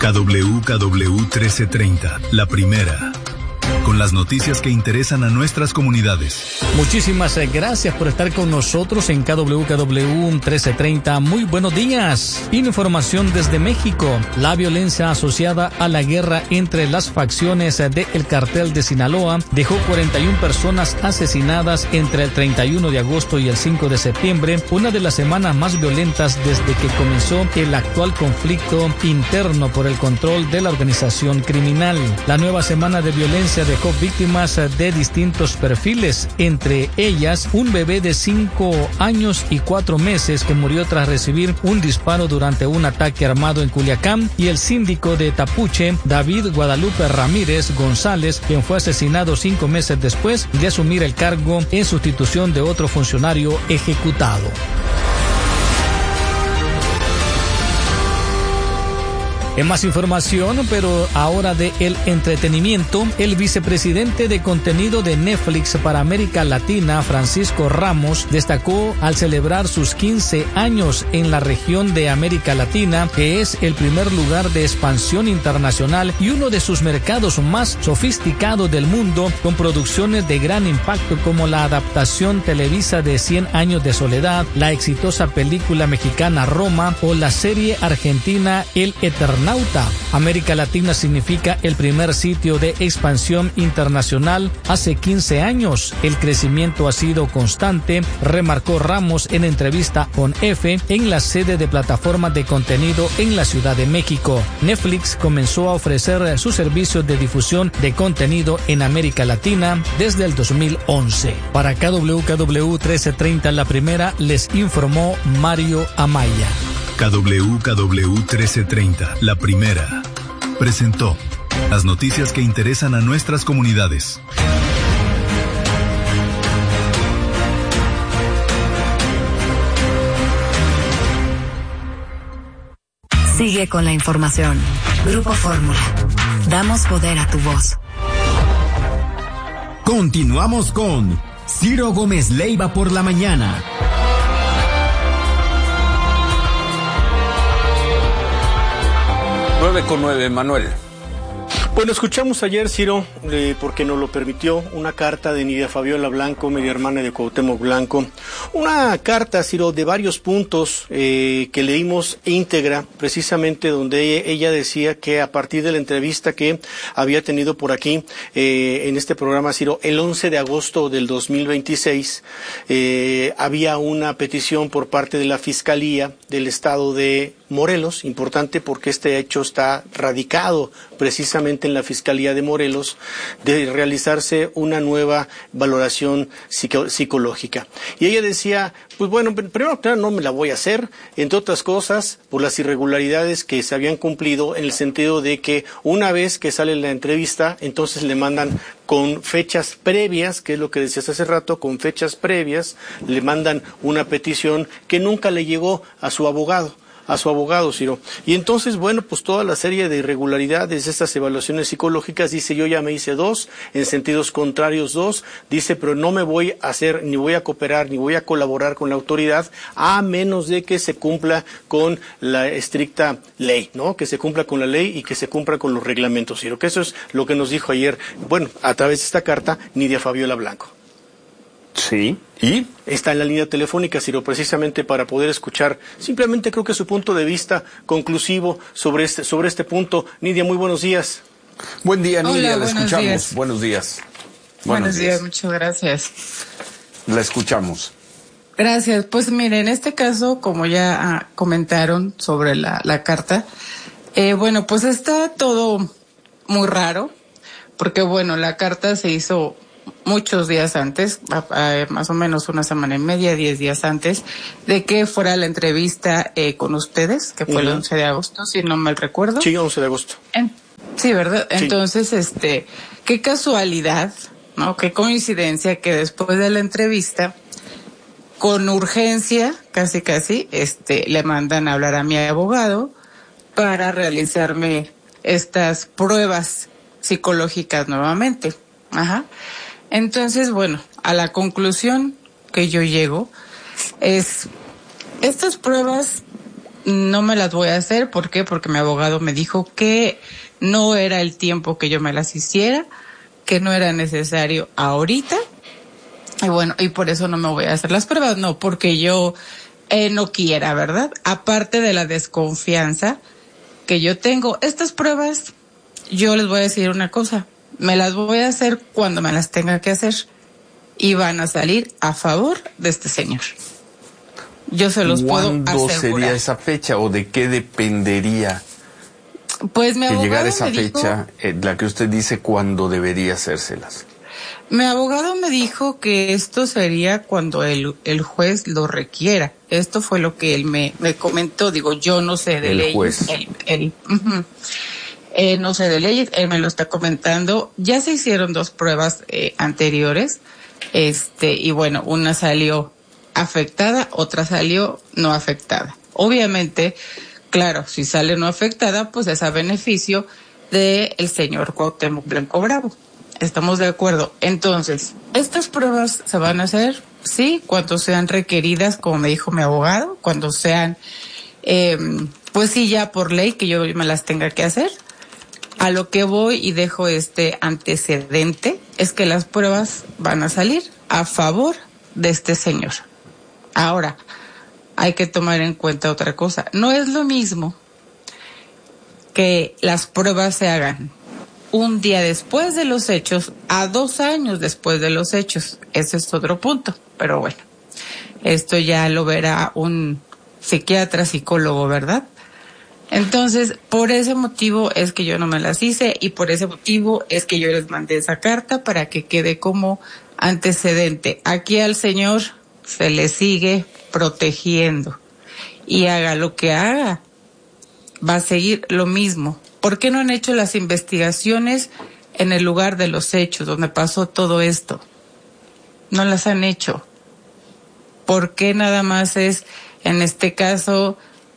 KWKW 1330, la primera. Con las noticias que interesan a nuestras comunidades. Muchísimas gracias por estar con nosotros en KWKW 1330. Muy buenos días. Información desde México. La violencia asociada a la guerra entre las facciones del cartel de Sinaloa dejó 41 personas asesinadas entre el 31 de agosto y el 5 de septiembre, una de las semanas más violentas desde que comenzó el actual conflicto interno por el control de la organización criminal. La nueva semana de violencia dejó víctimas de distintos perfiles, entre ellas un bebé de 5 años y 4 meses que murió tras recibir un disparo durante un ataque armado en Culiacán, y el síndico de Tapuche, David Guadalupe Ramírez González, quien fue asesinado 5 meses después de asumir el cargo en sustitución de otro funcionario ejecutado. En más información, pero ahora de el entretenimiento, el vicepresidente de contenido de Netflix para América Latina, Francisco Ramos, destacó al celebrar sus 15 años en la región de América Latina, que es el primer lugar de expansión internacional y uno de sus mercados más sofisticados del mundo, con producciones de gran impacto como la adaptación televisa de 100 años de soledad, la exitosa película mexicana Roma o la serie argentina El Eternauta. América Latina significa el primer sitio de expansión internacional hace 15 años. El crecimiento ha sido constante, remarcó Ramos en entrevista con EFE en la sede de plataformas de contenido en la Ciudad de México. Netflix comenzó a ofrecer sus servicios de difusión de contenido en América Latina desde el 2011. Para KWKW 1330, la primera, les informó Mario Amaya. KWKW 1330, la primera, presentó las noticias que interesan a nuestras comunidades. Sigue con la información. Grupo Fórmula. Damos poder a tu voz. Continuamos con Ciro Gómez Leiva por la mañana. 9:09, Manuel. Bueno, escuchamos ayer, Ciro, porque nos lo permitió, una carta de Nidia Fabiola Blanco, media hermana de Cuauhtémoc Blanco. Una carta, Ciro, de varios puntos que leímos íntegra, precisamente donde ella decía que a partir de la entrevista que había tenido por aquí en este programa, Ciro, el 11 de agosto del 2026, había una petición por parte de la Fiscalía del Estado de Morelos, importante porque este hecho está radicado precisamente en la Fiscalía de Morelos, de realizarse una nueva valoración psicológica. Y ella decía, pues bueno, primero que nada no me la voy a hacer, entre otras cosas, por las irregularidades que se habían cumplido, en el sentido de que una vez que sale la entrevista, entonces le mandan con fechas previas, que es lo que decías hace rato, con fechas previas, le mandan una petición que nunca le llegó a su abogado, Ciro. Y entonces, bueno, pues toda la serie de irregularidades, estas evaluaciones psicológicas, dice, yo ya me hice 2, en sentidos contrarios 2, dice, pero no me voy a hacer, ni voy a cooperar, ni voy a colaborar con la autoridad, a menos de que se cumpla con la estricta ley, ¿no? Que se cumpla con la ley y que se cumpla con los reglamentos, Ciro. Que eso es lo que nos dijo ayer, bueno, a través de esta carta, Nidia Fabiola Blanco. Sí, ¿y? Está en la línea telefónica, Ciro, precisamente para poder escuchar, simplemente creo que su punto de vista conclusivo sobre este punto. Nidia, muy buenos días. Buen día, Nidia, Hola, la escuchamos. Días. Buenos días. Buenos días, muchas gracias. La escuchamos. Gracias. Pues mire, en este caso, como ya comentaron sobre la carta, bueno, pues está todo muy raro, porque bueno, la carta se hizo muchos días antes, más o menos una semana y media, 10 días antes de que fuera la entrevista con ustedes, que fue el 11 de agosto, si no mal recuerdo. Sí, 11 de agosto. Sí, ¿verdad? Sí. Entonces, qué casualidad, ¿no? Qué coincidencia que después de la entrevista, con urgencia, casi, le mandan a hablar a mi abogado para realizarme estas pruebas psicológicas nuevamente. Ajá. Entonces, bueno, a la conclusión que yo llego es, estas pruebas no me las voy a hacer. ¿Por qué? Porque mi abogado me dijo que no era el tiempo que yo me las hiciera, que no era necesario ahorita. Y bueno, y por eso no me voy a hacer las pruebas, no porque yo no quiera, ¿verdad? Aparte de la desconfianza que yo tengo, estas pruebas, yo les voy a decir una cosa, me las voy a hacer cuando me las tenga que hacer y van a salir a favor de este señor. Yo se los puedo asegurar. ¿Cuándo sería esa fecha o de qué dependería pues mi que abogado llegara esa me fecha, la que usted dice cuándo debería hacérselas? Mi abogado me dijo que esto sería cuando el juez lo requiera. Esto fue lo que él me comentó. Digo, yo no sé de leyes. Juez. No sé de leyes, él me lo está comentando. Ya se hicieron 2 pruebas anteriores. Y bueno, una salió afectada, otra salió no afectada. Obviamente, claro, si sale no afectada, pues es a beneficio del señor Cuauhtémoc Blanco Bravo. ¿Estamos de acuerdo? Entonces, estas pruebas se van a hacer, sí, cuando sean requeridas, como me dijo mi abogado, cuando sean, pues sí, ya por ley que yo me las tenga que hacer. A lo que voy y dejo este antecedente es que las pruebas van a salir a favor de este señor. Ahora, hay que tomar en cuenta otra cosa. No es lo mismo que las pruebas se hagan un día después de los hechos a 2 años después de los hechos. Ese es otro punto. Pero bueno, esto ya lo verá un psiquiatra, psicólogo, ¿verdad? Entonces, por ese motivo es que yo no me las hice y por ese motivo es que yo les mandé esa carta para que quede como antecedente. Aquí al señor se le sigue protegiendo y haga lo que haga, va a seguir lo mismo. ¿Por qué no han hecho las investigaciones en el lugar de los hechos donde pasó todo esto? No las han hecho. ¿Por qué nada más es, en este caso,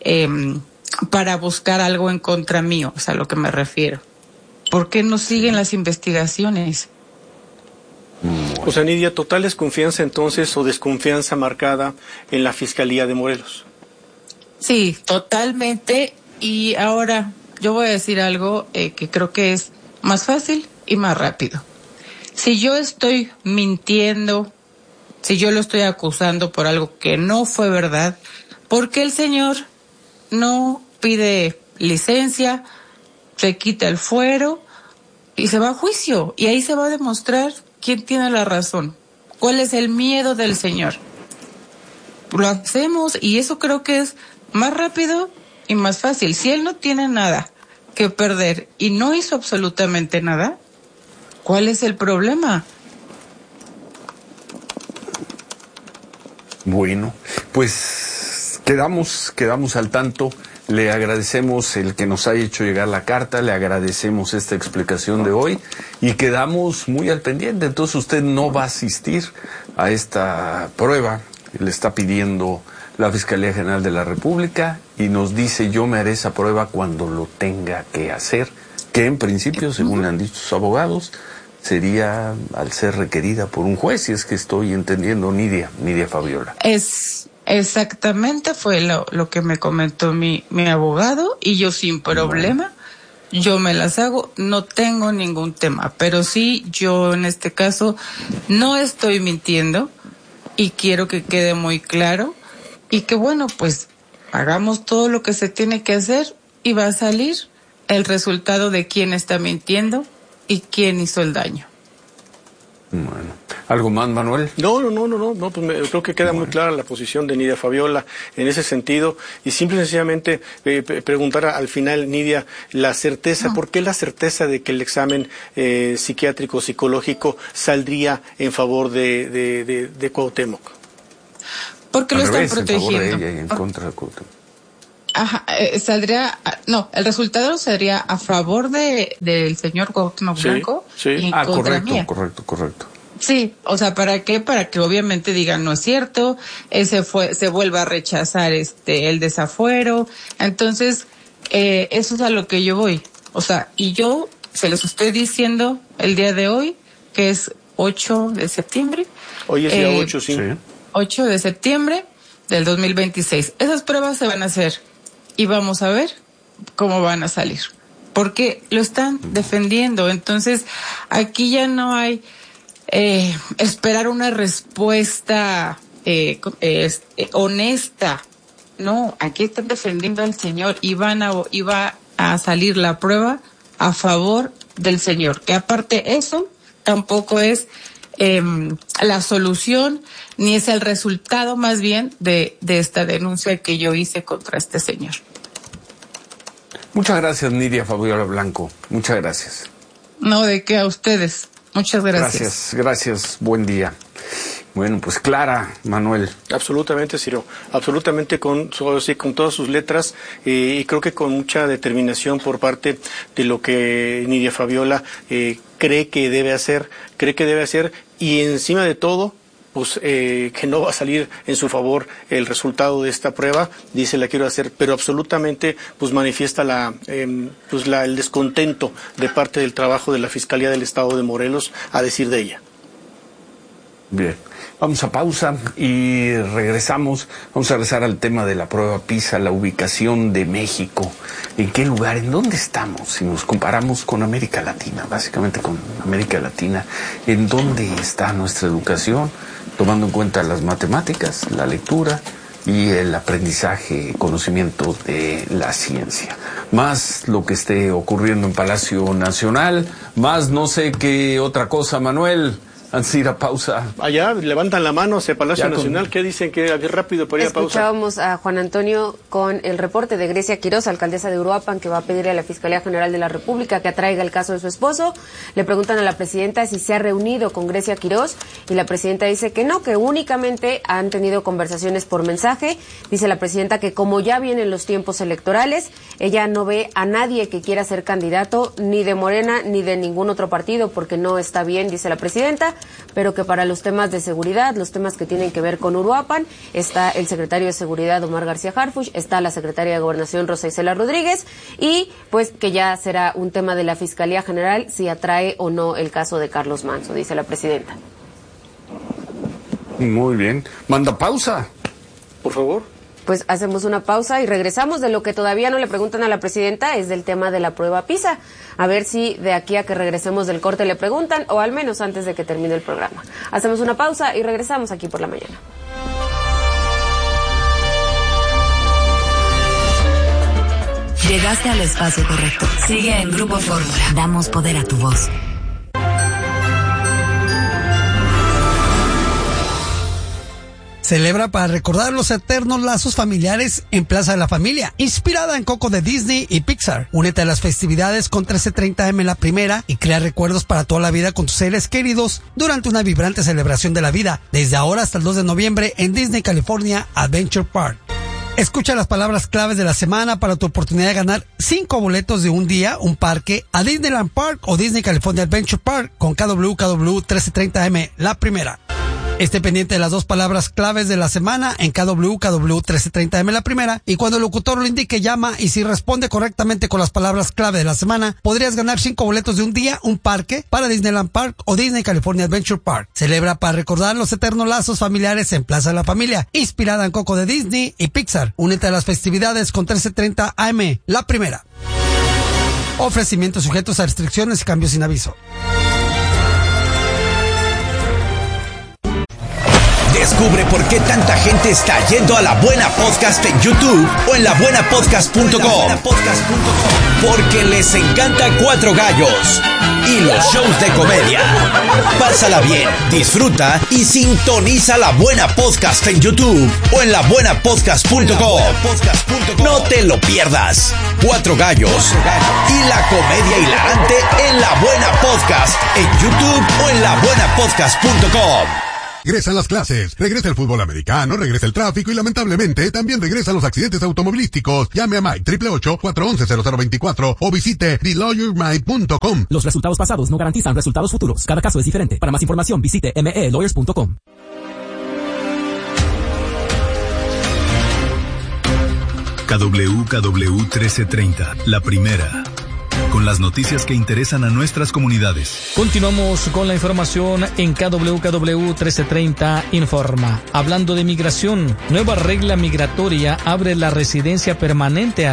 para buscar algo en contra mío? O sea, a lo que me refiero. ¿Por qué no siguen las investigaciones? O sea, Nidia, total desconfianza entonces o desconfianza marcada en la Fiscalía de Morelos. Sí, totalmente. Y ahora yo voy a decir algo que creo que es más fácil y más rápido. Si yo estoy mintiendo, si yo lo estoy acusando por algo que no fue verdad, ¿por qué el señor no pide licencia, se quita el fuero y se va a juicio? Y ahí se va a demostrar quién tiene la razón, cuál es el miedo del señor. Lo hacemos y eso creo que es más rápido y más fácil. Si él no tiene nada que perder y no hizo absolutamente nada, ¿cuál es el problema? Bueno, pues quedamos al tanto. Le agradecemos el que nos haya hecho llegar la carta, le agradecemos esta explicación de hoy y quedamos muy al pendiente. Entonces usted no va a asistir a esta prueba, le está pidiendo la Fiscalía General de la República y nos dice: yo me haré esa prueba cuando lo tenga que hacer, que en principio, según le han dicho sus abogados, sería al ser requerida por un juez, si es que estoy entendiendo, Nidia Fabiola. Exactamente, fue lo que me comentó mi abogado y yo sin problema, yo me las hago, no tengo ningún tema, pero sí, yo en este caso no estoy mintiendo y quiero que quede muy claro y que bueno, pues hagamos todo lo que se tiene que hacer y va a salir el resultado de quién está mintiendo y quién hizo el daño. Bueno, ¿algo más, Manuel? No, pues creo que queda muy clara la posición de Nidia Fabiola en ese sentido y simple y sencillamente preguntar al final, Nidia, la certeza, ¿por qué la certeza de que el examen psiquiátrico psicológico saldría en favor de Cuauhtémoc? Porque lo están protegiendo. En favor de ella y en contra de Cuauhtémoc. Ajá, el resultado sería a favor del señor Cuauhtémoc Blanco. Sí. Y contra mía. Correcto. Sí, o sea, ¿para qué? Para que obviamente digan no es cierto, se vuelva a rechazar el desafuero. Entonces, eso es a lo que yo voy. O sea, y yo se los estoy diciendo el día de hoy, que es 8 de septiembre. Hoy es día 8, sí. 8 de septiembre del 2026. Esas pruebas se van a hacer y vamos a ver cómo van a salir, porque lo están defendiendo. Entonces, aquí ya no hay esperar una respuesta honesta. No, aquí están defendiendo al señor y va a salir la prueba a favor del señor, que aparte eso tampoco es la solución ni es el resultado más bien de esta denuncia que yo hice contra este señor. Muchas gracias, Nidia Fabiola Blanco. Muchas gracias. No, de qué, a ustedes. Muchas gracias. Gracias. Buen día. Bueno, pues clara, Manuel. Absolutamente, Ciro. Absolutamente con todas sus letras y creo que con mucha determinación por parte de lo que Nidia Fabiola cree que debe hacer y encima de todo, pues que no va a salir en su favor el resultado de esta prueba, dice la quiero hacer, pero absolutamente pues manifiesta el descontento de parte del trabajo de la Fiscalía del Estado de Morelos, a decir de ella. Bien, vamos a pausa y regresamos. Vamos a regresar al tema de la prueba PISA, la ubicación de México. ¿En qué lugar? ¿En dónde estamos? Si nos comparamos con América Latina, básicamente con América Latina, ¿en dónde está nuestra educación? Tomando en cuenta las matemáticas, la lectura y el aprendizaje, conocimiento de la ciencia. Más lo que esté ocurriendo en Palacio Nacional, más no sé qué otra cosa, Manuel. Antes de ir a pausa. Allá levantan la mano hacia Palacio Nacional. ¿Qué dicen? Que rápido para ir a pausa. Escuchábamos a Juan Antonio con el reporte de Grecia Quirós, alcaldesa de Uruapan, que va a pedirle a la Fiscalía General de la República que atraiga el caso de su esposo. Le preguntan a la presidenta si se ha reunido con Grecia Quirós y la presidenta dice que no, que únicamente han tenido conversaciones por mensaje. Dice la presidenta que como ya vienen los tiempos electorales, ella no ve a nadie que quiera ser candidato ni de Morena ni de ningún otro partido porque no está bien, dice la presidenta, pero que para los temas de seguridad, los temas que tienen que ver con Uruapan, está el secretario de Seguridad Omar García Harfuch, está la secretaria de Gobernación Rosa Isela Rodríguez y pues que ya será un tema de la Fiscalía General si atrae o no el caso de Carlos Manzo, dice la presidenta. Muy bien. Manda pausa. Por favor. Pues hacemos una pausa y regresamos. De lo que todavía no le preguntan a la presidenta es del tema de la prueba PISA. A ver si de aquí a que regresemos del corte le preguntan, o al menos antes de que termine el programa. Hacemos una pausa y regresamos aquí por la mañana. Llegaste al espacio correcto. Sigue en Grupo Fórmula. Damos poder a tu voz. Celebra para recordar los eternos lazos familiares en Plaza de la Familia, inspirada en Coco de Disney y Pixar. Únete a las festividades con 1330M la primera y crea recuerdos para toda la vida con tus seres queridos durante una vibrante celebración de la vida, desde ahora hasta el 2 de noviembre en Disney California Adventure Park. Escucha las palabras claves de la semana para tu oportunidad de ganar 5 boletos de un día, un parque a Disneyland Park o Disney California Adventure Park con KW 1330M la primera. Esté pendiente de las 2 palabras claves de la semana en KW 1330M la primera, y cuando el locutor lo indique llama, y si responde correctamente con las palabras clave de la semana podrías ganar 5 boletos de un día, un parque para Disneyland Park o Disney California Adventure Park. Celebra para recordar los eternos lazos familiares en Plaza de la Familia, inspirada en Coco de Disney y Pixar. Únete a las festividades con 1330 AM la primera. Ofrecimientos sujetos a restricciones y cambios sin aviso. Descubre por qué tanta gente está yendo a La Buena Podcast en YouTube o en labuenapodcast.com. Porque les encanta Cuatro Gallos y los shows de comedia. Pásala bien, disfruta y sintoniza La Buena Podcast en YouTube o en labuenapodcast.com. No te lo pierdas. Cuatro Gallos y la comedia hilarante en La Buena Podcast en YouTube o en labuenapodcast.com. Regresan las clases, regresa el fútbol americano, regresa el tráfico y lamentablemente también regresan los accidentes automovilísticos. Llame a Mike 888-411-0024 o visite TheLawyerMike.com. Los resultados pasados no garantizan resultados futuros. Cada caso es diferente. Para más información visite melawyers.com. KW 1330, la primera. Con las noticias que interesan a nuestras comunidades. Continuamos con la información en KW 1330 Informa. Hablando de migración, nueva regla migratoria abre la residencia permanente a